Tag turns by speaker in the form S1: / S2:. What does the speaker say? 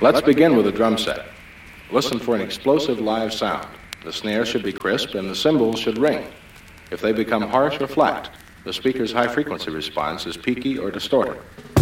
S1: Let's begin with a drum set. Listen for an explosive live sound. The snare should be crisp and the cymbals should ring. If they become harsh or flat, the speaker's high-frequency response is peaky or distorted.